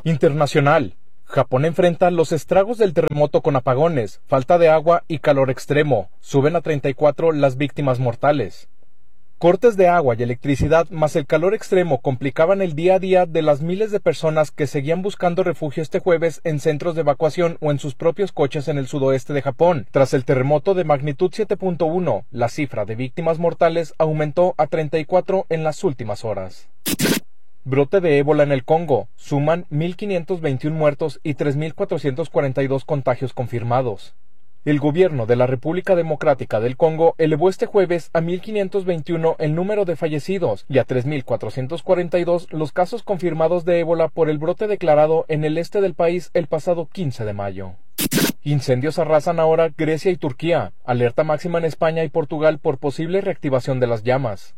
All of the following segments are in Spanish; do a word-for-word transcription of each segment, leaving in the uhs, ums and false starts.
Internacional. Japón enfrenta los estragos del terremoto con apagones, falta de agua y calor extremo. Suben a treinta y cuatro las víctimas mortales. Cortes de agua y electricidad más el calor extremo complicaban el día a día de las miles de personas que seguían buscando refugio este jueves en centros de evacuación o en sus propios coches en el sudoeste de Japón. Tras el terremoto de magnitud siete punto uno, la cifra de víctimas mortales aumentó a treinta y cuatro en las últimas horas. Brote de ébola en el Congo. Suman mil quinientos veintiuno muertos y tres mil cuatrocientos cuarenta y dos contagios confirmados. El gobierno de la República Democrática del Congo elevó este jueves a mil quinientos veintiuno el número de fallecidos y a tres mil cuatrocientos cuarenta y dos los casos confirmados de ébola por el brote declarado en el este del país el pasado quince de mayo. Incendios arrasan ahora Grecia y Turquía. Alerta máxima en España y Portugal por posible reactivación de las llamas.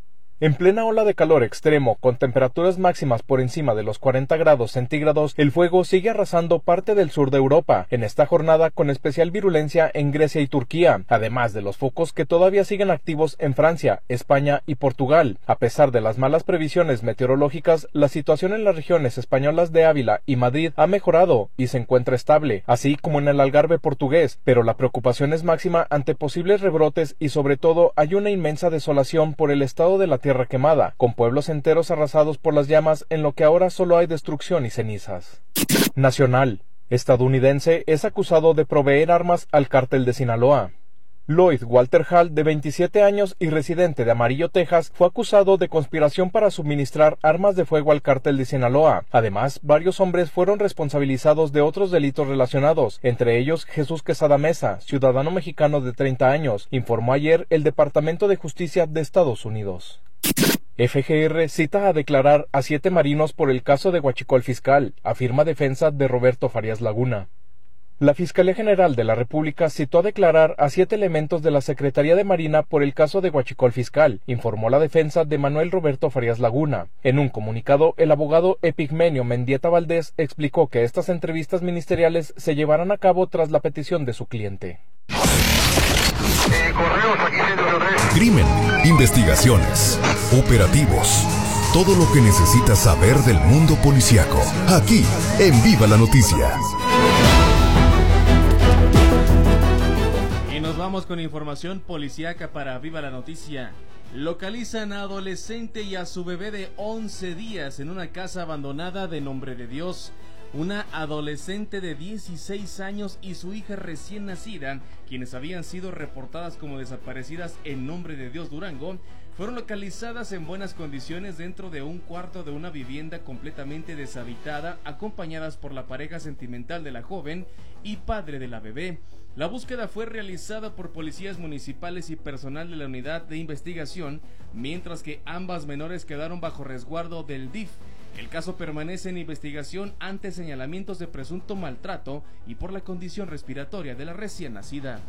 En plena ola de calor extremo, con temperaturas máximas por encima de los cuarenta grados centígrados, el fuego sigue arrasando parte del sur de Europa, en esta jornada con especial virulencia en Grecia y Turquía, además de los focos que todavía siguen activos en Francia, España y Portugal. A pesar de las malas previsiones meteorológicas, la situación en las regiones españolas de Ávila y Madrid ha mejorado y se encuentra estable, así como en el Algarve portugués, pero la preocupación es máxima ante posibles rebrotes y sobre todo hay una inmensa desolación por el estado de la tierra Tierra quemada, con pueblos enteros arrasados por las llamas en lo que ahora solo hay destrucción y cenizas. Nacional. Estadounidense es acusado de proveer armas al cártel de Sinaloa. Lloyd Walter Hall, de veintisiete años y residente de Amarillo, Texas, fue acusado de conspiración para suministrar armas de fuego al cártel de Sinaloa. Además, varios hombres fueron responsabilizados de otros delitos relacionados, entre ellos Jesús Quesada Mesa, ciudadano mexicano de treinta años, informó ayer el Departamento de Justicia de Estados Unidos. F G R cita a declarar a siete marinos por el caso de Huachicol Fiscal, afirma defensa de Roberto Farías Laguna. La Fiscalía General de la República citó a declarar a siete elementos de la Secretaría de Marina por el caso de Huachicol Fiscal, informó la defensa de Manuel Roberto Farías Laguna. En un comunicado, el abogado Epigmenio Mendieta Valdés explicó que estas entrevistas ministeriales se llevarán a cabo tras la petición de su cliente. Crimen, investigaciones, operativos, todo lo que necesitas saber del mundo policíaco, aquí en Viva la Noticia. Y nos vamos con información policíaca para Viva la Noticia. Localizan a adolescente y a su bebé de once días en una casa abandonada de Nombre de Dios. Una adolescente de dieciséis años y su hija recién nacida, quienes habían sido reportadas como desaparecidas en Nombre de Dios Durango, fueron localizadas en buenas condiciones dentro de un cuarto de una vivienda completamente deshabitada, acompañadas por la pareja sentimental de la joven y padre de la bebé. La búsqueda fue realizada por policías municipales y personal de la unidad de investigación, mientras que ambas menores quedaron bajo resguardo del D I F. El caso permanece en investigación ante señalamientos de presunto maltrato y por la condición respiratoria de la recién nacida.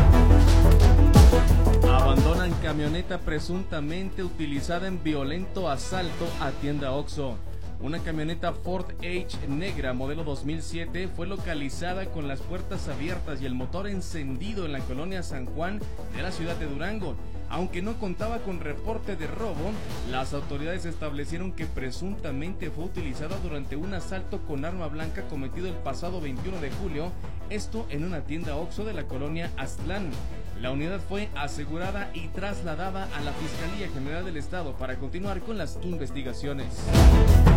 Abandonan camioneta presuntamente utilizada en violento asalto a tienda Oxxo. Una camioneta Ford Edge negra modelo dos mil siete fue localizada con las puertas abiertas y el motor encendido en la colonia San Juan de la ciudad de Durango. Aunque no contaba con reporte de robo, las autoridades establecieron que presuntamente fue utilizada durante un asalto con arma blanca cometido el pasado veintiuno de julio, esto en una tienda Oxxo de la colonia Aztlán. La unidad fue asegurada y trasladada a la Fiscalía General del Estado para continuar con las investigaciones.